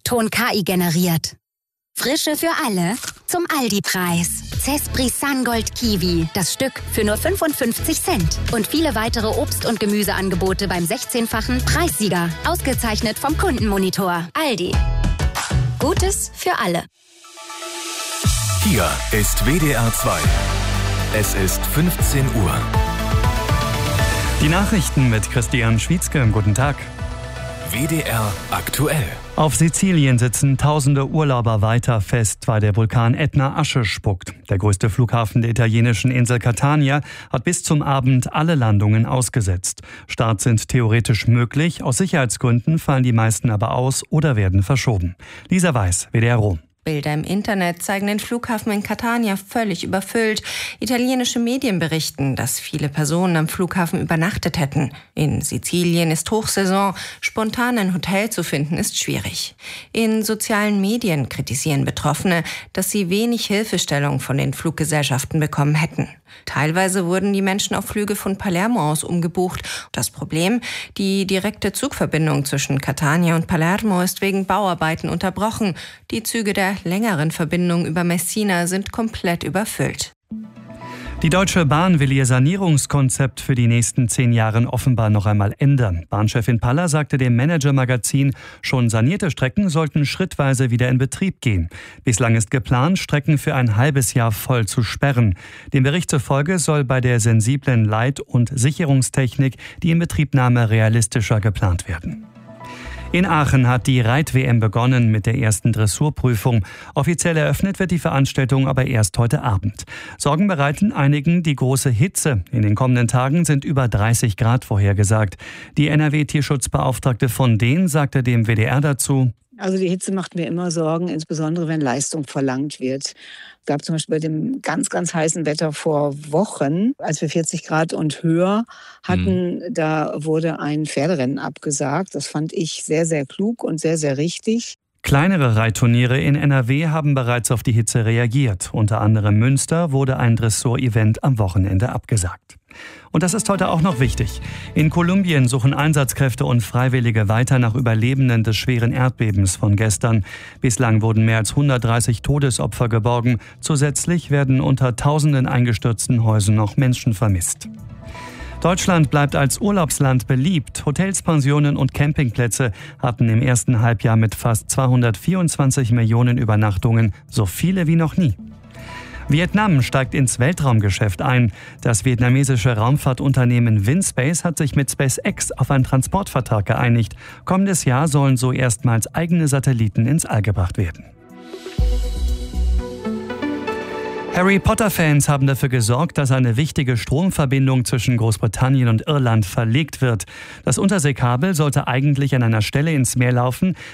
Ton KI generiert. Frische für alle zum Aldi-Preis. Zespri Sungold Kiwi, das Stück für nur 55 Cent. Und viele weitere Obst- und Gemüseangebote beim 16-fachen Preissieger. Ausgezeichnet vom Kundenmonitor. Aldi. Gutes für alle. Hier ist WDR 2. Es ist 15 Uhr. Die Nachrichten mit Christian Schwietzke. Guten Tag. WDR aktuell. Auf Sizilien sitzen tausende Urlauber weiter fest, weil der Vulkan Ätna Asche spuckt. Der größte Flughafen der italienischen Insel Catania hat bis zum Abend alle Landungen ausgesetzt. Starts sind theoretisch möglich, aus Sicherheitsgründen fallen die meisten aber aus oder werden verschoben. Lisa Weiß, WDR Rom. Bilder im Internet zeigen den Flughafen in Catania völlig überfüllt. Italienische Medien berichten, dass viele Personen am Flughafen übernachtet hätten. In Sizilien ist Hochsaison. Spontan ein Hotel zu finden ist schwierig. In sozialen Medien kritisieren Betroffene, dass sie wenig Hilfestellung von den Fluggesellschaften bekommen hätten. Teilweise wurden die Menschen auf Flüge von Palermo aus umgebucht. Das Problem: die direkte Zugverbindung zwischen Catania und Palermo ist wegen Bauarbeiten unterbrochen. Die Züge der längeren Verbindung über Messina sind komplett überfüllt. Die Deutsche Bahn will ihr Sanierungskonzept für die nächsten 10 Jahre offenbar noch einmal ändern. Bahnchefin Paller sagte dem Manager-Magazin, schon sanierte Strecken sollten schrittweise wieder in Betrieb gehen. Bislang ist geplant, Strecken für ein halbes Jahr voll zu sperren. Dem Bericht zufolge soll bei der sensiblen Leit- und Sicherungstechnik die Inbetriebnahme realistischer geplant werden. In Aachen hat die Reit-WM begonnen mit der ersten Dressurprüfung. Offiziell eröffnet wird die Veranstaltung aber erst heute Abend. Sorgen bereiten einigen die große Hitze. In den kommenden Tagen sind über 30 Grad vorhergesagt. Die NRW-Tierschutzbeauftragte von Dehn sagte dem WDR dazu: Also die Hitze macht mir immer Sorgen, insbesondere wenn Leistung verlangt wird. Es gab zum Beispiel bei dem ganz, ganz heißen Wetter vor Wochen, als wir 40 Grad und höher hatten, da wurde ein Pferderennen abgesagt. Das fand ich sehr, sehr klug und sehr, sehr richtig. Kleinere Reitturniere in NRW haben bereits auf die Hitze reagiert. Unter anderem Münster wurde ein Dressur-Event am Wochenende abgesagt. Und das ist heute auch noch wichtig. In Kolumbien suchen Einsatzkräfte und Freiwillige weiter nach Überlebenden des schweren Erdbebens von gestern. Bislang wurden mehr als 130 Todesopfer geborgen. Zusätzlich werden unter tausenden eingestürzten Häusern noch Menschen vermisst. Deutschland bleibt als Urlaubsland beliebt. Hotels, Pensionen und Campingplätze hatten im ersten Halbjahr mit fast 224 Millionen Übernachtungen so viele wie noch nie. Vietnam steigt ins Weltraumgeschäft ein. Das vietnamesische Raumfahrtunternehmen Vinspace hat sich mit SpaceX auf einen Transportvertrag geeinigt. Kommendes Jahr sollen so erstmals eigene Satelliten ins All gebracht werden. Harry Potter-Fans haben dafür gesorgt, dass eine wichtige Stromverbindung zwischen Großbritannien und Irland verlegt wird. Das Unterseekabel sollte eigentlich an einer Stelle ins Meer laufen,